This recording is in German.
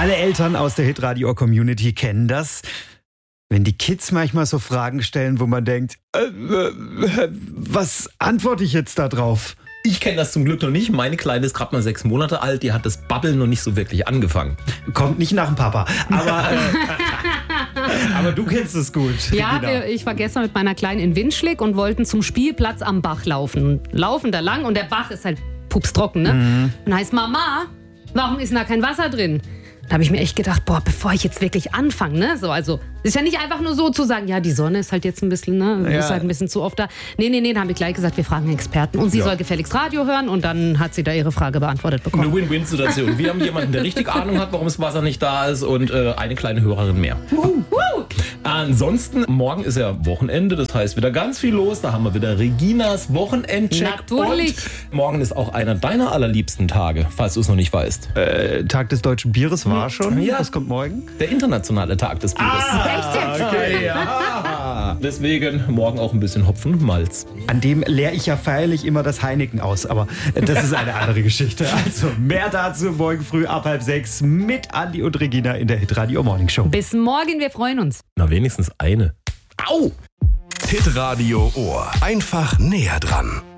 Alle Eltern aus der Hitradio-Community kennen das. Wenn die Kids manchmal so Fragen stellen, wo man denkt, was antworte ich jetzt da drauf? Ich kenne das zum Glück noch nicht. Meine Kleine ist gerade mal 6 Monate alt. Die hat das Babbeln noch nicht so wirklich angefangen. Kommt nicht nach dem Papa. Aber du kennst es gut. Ja, Regina. ich war gestern mit meiner Kleinen in Windschlick und wollten zum Spielplatz am Bach laufen. Laufen da lang und der Bach ist halt pupstrocken, ne? Und heißt, Mama, warum ist denn da kein Wasser drin? Da habe ich mir echt gedacht, bevor ich jetzt wirklich anfange, ne? So, also, ist ja nicht einfach nur so zu sagen, ja, die Sonne ist halt jetzt ein bisschen, ne? Ist halt ein bisschen zu oft da. Nee, da habe ich gleich gesagt, wir fragen einen Experten. Und sie soll gefälligst Radio hören und dann hat sie da ihre Frage beantwortet bekommen. Eine Win-Win-Situation. Wir haben jemanden, der richtig Ahnung hat, warum das Wasser nicht da ist und eine kleine Hörerin mehr. Ansonsten, morgen ist ja Wochenende, das heißt wieder ganz viel los. Da haben wir wieder Reginas Wochenendcheck. Natürlich. Und morgen ist auch einer deiner allerliebsten Tage, falls du es noch nicht weißt. Tag des deutschen Bieres war schon. Ja. Was kommt morgen? Der internationale Tag des Bieres. Echt jetzt? Okay, ja. Deswegen morgen auch ein bisschen Hopfen und Malz. An dem leere ich ja feierlich immer das Heineken aus, aber das ist eine andere Geschichte. Also mehr dazu morgen früh ab 5:30 mit Andi und Regina in der Hitradio Morning Show. Bis morgen, wir freuen uns. Na, wenigstens eine. Au! Hitradio Ohr. Einfach näher dran.